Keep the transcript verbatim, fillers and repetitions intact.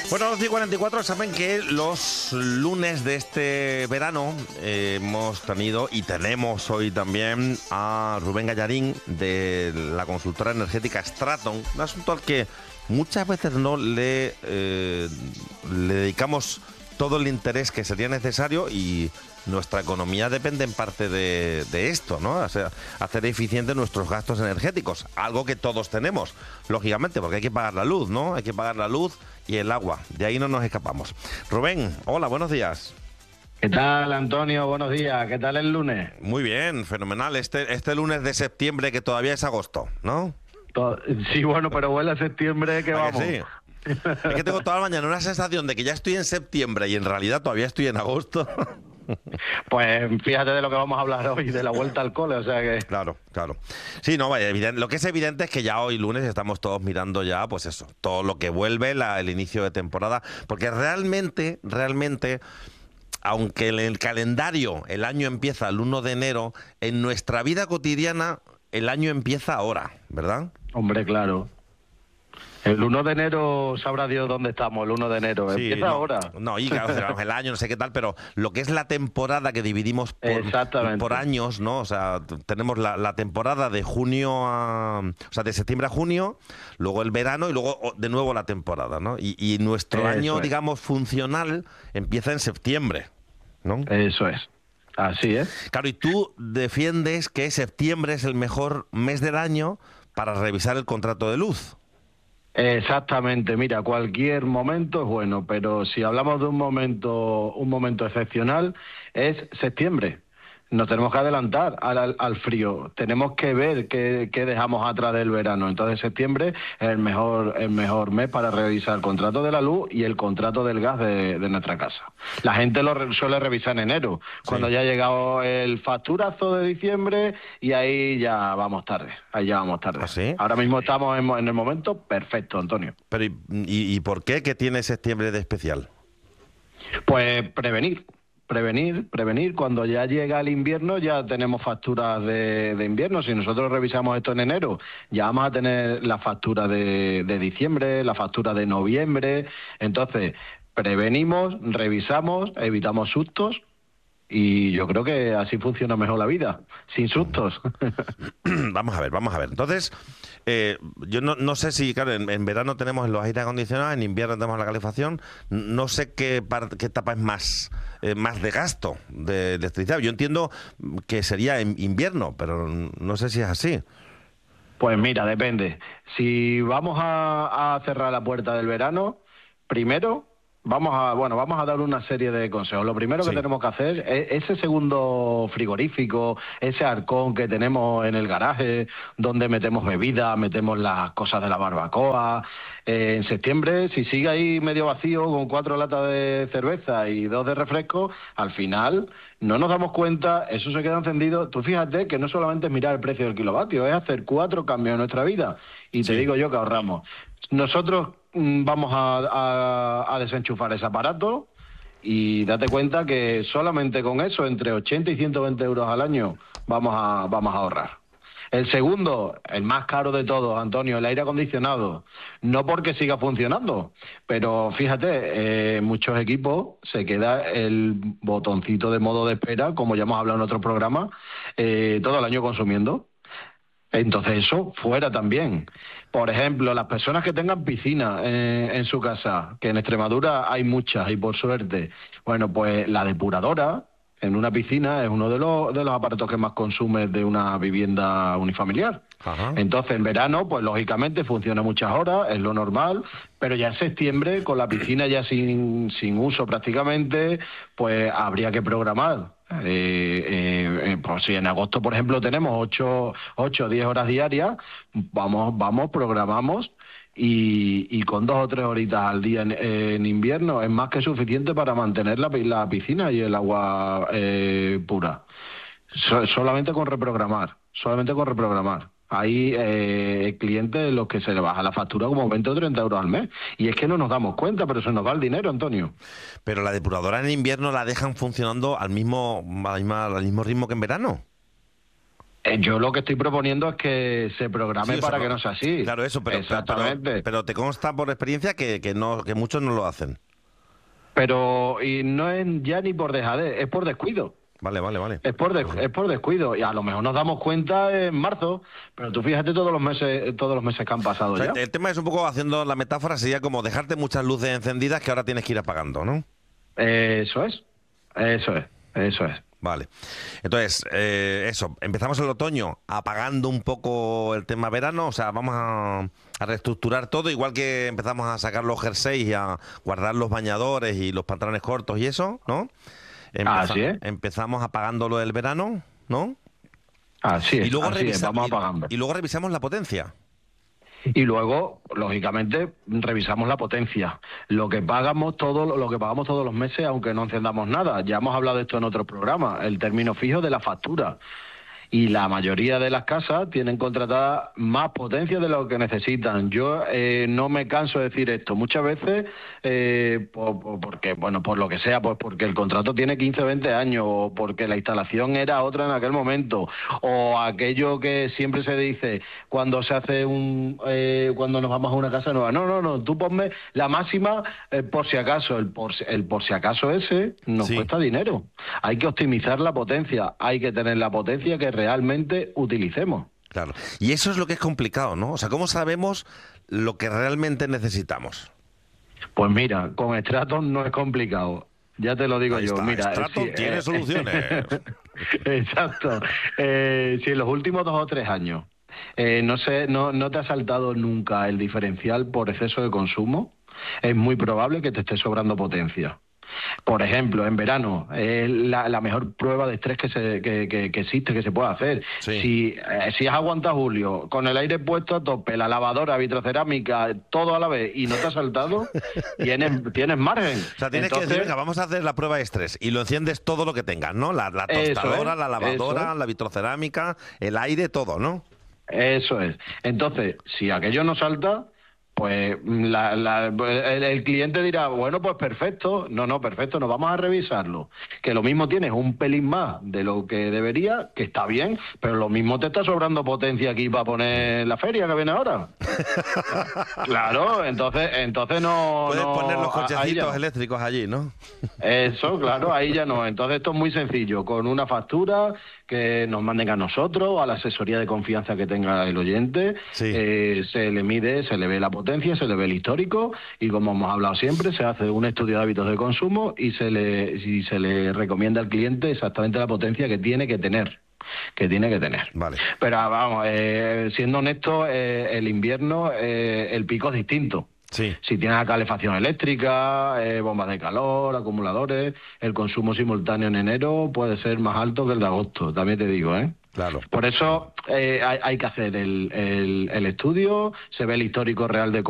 Bueno, doce y cuarenta y cuatro, saben que los lunes de este verano eh, hemos tenido y tenemos hoy también a Rubén Gallarín de la consultora energética Straton, un asunto al que muchas veces no le, eh, le dedicamos todo el interés que sería necesario y nuestra economía depende en parte de, de esto, ¿no? O sea, hacer eficientes nuestros gastos energéticos, algo que todos tenemos, lógicamente, porque hay que pagar la luz, ¿no? Hay que pagar la luz y el agua, de ahí no nos escapamos. Rubén, hola, buenos días. ¿Qué tal, Antonio? Buenos días. ¿Qué tal el lunes? Muy bien, fenomenal. Este, este lunes de septiembre, que todavía es agosto, ¿no? Todo, sí, bueno, pero huele a septiembre, que vamos. ¿A que sí? Es que tengo toda la mañana una sensación de que ya estoy en septiembre y en realidad todavía estoy en agosto. Pues fíjate de lo que vamos a hablar hoy, de la vuelta al cole, o sea que... Claro, claro. Sí, no, vaya, evidente, lo que es evidente es que ya hoy lunes estamos todos mirando ya, pues eso, todo lo que vuelve, la, el inicio de temporada, porque realmente, realmente, aunque en el calendario el año empieza el uno de enero, en nuestra vida cotidiana el año empieza ahora, ¿verdad? Hombre, claro. El uno de enero sabrá Dios dónde estamos, el uno de enero. Sí, Empieza no, ahora. No, y claro, el año, no sé qué tal, pero lo que es la temporada que dividimos por, por años, ¿no? O sea, tenemos la, la temporada de junio a... O sea, de septiembre a junio, luego el verano y luego de nuevo la temporada, ¿no? Y, y nuestro Eso año, es. digamos, funcional empieza en septiembre, ¿no? Eso es. Así es. Claro, y tú defiendes que septiembre es el mejor mes del año para revisar el contrato de luz. Exactamente, mira, cualquier momento es bueno, pero si hablamos de un momento, un momento excepcional, es septiembre. Nos tenemos que adelantar al, al frío, tenemos que ver qué, qué dejamos atrás del verano. Entonces septiembre es el mejor, el mejor mes para revisar el contrato de la luz y el contrato del gas de, de nuestra casa. La gente lo re, suele revisar en enero, sí, cuando ya ha llegado el facturazo de diciembre y ahí ya vamos tarde, ahí ya vamos tarde. ¿Ah, sí? Ahora mismo estamos en, en el momento perfecto, Antonio. Pero ¿y, y, y por qué? ¿Qué tiene septiembre de especial? Pues prevenir. Prevenir, prevenir. Cuando ya llega el invierno ya tenemos facturas de, de invierno. Si nosotros revisamos esto en enero, ya vamos a tener la factura de, de diciembre, la factura de noviembre. Entonces, prevenimos, revisamos, evitamos sustos y yo creo que así funciona mejor la vida, sin sustos. Vamos a ver, vamos a ver. Entonces, eh, yo no, no sé si, claro, en, en verano tenemos los aire acondicionados, en invierno tenemos la calefacción. No sé qué, par, qué etapa es más, eh, más de gasto de electricidad. Yo entiendo que sería en invierno, pero no sé si es así. Pues mira, depende. Si vamos a, a cerrar la puerta del verano, primero... Vamos a, bueno, vamos a dar una serie de consejos. Lo primero que sí. tenemos que hacer es ese segundo frigorífico, ese arcón que tenemos en el garaje, donde metemos bebidas, metemos las cosas de la barbacoa. Eh, en septiembre, si sigue ahí medio vacío con cuatro latas de cerveza y dos de refresco, al final no nos damos cuenta, eso se queda encendido. Tú fíjate que no solamente es mirar el precio del kilovatio, es hacer cuatro cambios en nuestra vida. Y te sí. digo yo que ahorramos. Nosotros vamos a, a, a desenchufar ese aparato y date cuenta que solamente con eso, entre ochenta y ciento veinte euros al año, vamos a, vamos a ahorrar. El segundo, el más caro de todos, Antonio, el aire acondicionado. No porque siga funcionando, pero fíjate, eh, muchos equipos se queda el botoncito de modo de espera, como ya hemos hablado en otros programas, eh, todo el año consumiendo. Entonces eso fuera también. Por ejemplo, las personas que tengan piscina eh, en su casa, que en Extremadura hay muchas y por suerte, bueno, pues la depuradora en una piscina es uno de los, de los aparatos que más consume de una vivienda unifamiliar. Ajá. Entonces en verano, pues lógicamente funciona muchas horas, es lo normal, pero ya en septiembre, con la piscina ya sin, sin uso prácticamente, pues habría que programar. Eh, eh, pues si en agosto, por ejemplo, tenemos ocho o diez horas diarias, vamos, vamos, programamos y, y con dos o tres horitas al día en, en invierno es más que suficiente para mantener la, la piscina y el agua eh, pura. So, solamente con reprogramar, solamente con reprogramar. Hay eh, clientes los que se le baja la factura como veinte o treinta euros al mes. Y es que no nos damos cuenta, pero se nos va el dinero, Antonio. Pero la depuradora en invierno la dejan funcionando al mismo, al mismo, al mismo ritmo que en verano. Eh, Yo lo que estoy proponiendo es que se programe Sí, o sea, para no- que no sea así. Claro, eso, pero, pero, Exactamente. pero, pero te consta por experiencia que, que, no, que muchos no lo hacen. Pero y no es ya ni por dejadez, es por descuido. Vale, vale, vale. Es por, des- es por descuido. Y a lo mejor nos damos cuenta en marzo, pero tú fíjate todos los meses, todos los meses que han pasado O sea, ya. el tema es un poco, haciendo la metáfora, sería como dejarte muchas luces encendidas que ahora tienes que ir apagando, ¿no? Eso es, eso es, eso es. Vale. Entonces, eh, eso, empezamos el otoño apagando un poco el tema verano, o sea, vamos a, a reestructurar todo, igual que empezamos a sacar los jerseys y a guardar los bañadores y los pantalones cortos y eso, ¿no? Empeza- Así es. Empezamos apagando lo del verano, ¿no? Así es, Y luego, así es, revisa- vamos y- apagando. y luego revisamos la potencia. Y luego, lógicamente, revisamos la potencia. Lo que pagamos todo, lo que pagamos todos los meses, aunque no encendamos nada. Ya hemos hablado de esto en otro programa, el término fijo de la factura. Y la mayoría de las casas tienen contratada más potencia de lo que necesitan. Yo eh, no me canso de decir esto. Muchas veces, eh, por, por- porque, bueno, por lo que sea, pues porque el contrato tiene quince o veinte años, o porque la instalación era otra en aquel momento, o aquello que siempre se dice cuando se hace un, eh, cuando nos vamos a una casa nueva. No, no, no, tú ponme la máxima eh, por si acaso. El por, si- el por si acaso ese nos Sí. cuesta dinero. Hay que optimizar la potencia, hay que tener la potencia que realmente utilicemos. Claro. Y eso es lo que es complicado, ¿no? O sea, ¿cómo sabemos lo que realmente necesitamos? Pues mira, con estratos no es complicado. Ya te lo digo Ahí yo. está, Mira, Straton sí, tiene eh, soluciones. Exacto. Eh, si en los últimos dos o tres años eh, no sé, no, no te ha saltado nunca el diferencial por exceso de consumo, es muy probable que te esté sobrando potencia. Por ejemplo, en verano, es la, la mejor prueba de estrés que, se, que, que, que existe, que se puede hacer. Sí. Si, eh, si has aguantado julio, con el aire puesto a tope, la lavadora, vitrocerámica, todo a la vez, y no te ha saltado, tienes, tienes margen. O sea, tienes que Entonces, decir, venga, vamos a hacer la prueba de estrés y lo enciendes todo lo que tengas, ¿no? La, la Eso tostadora, es, la lavadora, eso es. la vitrocerámica, el aire, todo, ¿no? Eso es. Entonces, si aquello no salta, pues la- la- el, el cliente dirá, bueno, pues perfecto. No, no, perfecto, nos vamos a revisarlo. Que lo mismo tienes un pelín más de lo que debería, que está bien, pero lo mismo te está sobrando potencia aquí para poner la feria que viene ahora. Claro, entonces, entonces no... Puedes no- poner los a- ahí ya cochecitos no. eléctricos allí, ¿no? Eso, claro, ahí ya no. Entonces esto es muy sencillo, con una factura que nos manden a nosotros, a la asesoría de confianza que tenga el oyente, Sí. eh, se le mide, se le ve la potencia, se le ve el histórico y como hemos hablado siempre, se hace un estudio de hábitos de consumo y se le, y se le recomienda al cliente exactamente la potencia que tiene que tener. que tiene que tener. Vale. Pero vamos, eh, siendo honesto, eh, el invierno, eh, el pico es distinto. Sí. Si tienes calefacción eléctrica, eh, bombas de calor, acumuladores, el consumo simultáneo en enero puede ser más alto que el de agosto, también te digo, ¿eh? Claro. Por eso eh, hay, hay que hacer el, el, el estudio, se ve el histórico real de